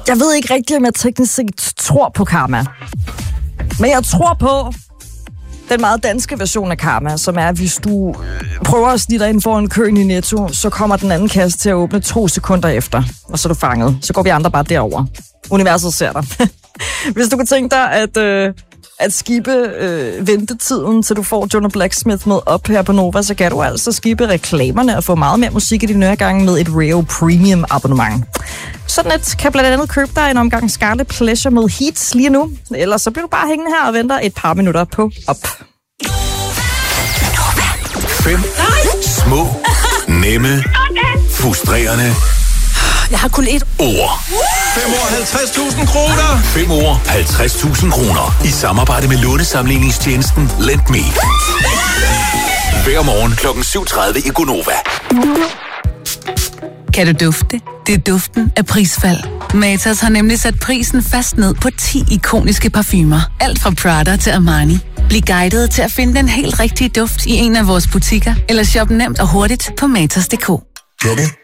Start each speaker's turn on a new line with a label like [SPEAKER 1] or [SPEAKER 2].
[SPEAKER 1] Jeg ved ikke rigtigt, om jeg teknisk set tror på karma. Men jeg tror på den meget danske version af karma, som er, at hvis du prøver at snige dig ind foran køen i Netto, så kommer den anden kasse til at åbne 2 sekunder efter, og så er du fanget. Så går vi andre bare derover. Universet ser dig. Hvis du kunne tænke dig at skippe ventetiden, til du får Jonah Blacksmith med op her på Nova, så kan du altså skippe reklamerne og få meget mere musik i dine øregange med et Reo Premium abonnement. Sådan et kan blandt andet købe dig en omgang Scarlet Pleasure med Heats lige nu, ellers så bliver du bare hængende her og venter et par minutter på op.
[SPEAKER 2] 5 små, nemme, frustrerende.
[SPEAKER 3] Jeg har kun ét
[SPEAKER 2] ord.
[SPEAKER 4] 5 år 50.000 kroner.
[SPEAKER 2] 5 år 50.000 kroner. I samarbejde med lånesamligningstjenesten LendMe. Hver morgen kl. 7:30 i Gonova.
[SPEAKER 5] Kan du dufte? Det er duften af prisfald. Matas har nemlig sat prisen fast ned på 10 ikoniske parfumer. Alt fra Prada til Armani. Bliv guidet til at finde den helt rigtige duft i en af vores butikker, eller shop nemt og hurtigt på matas.dk.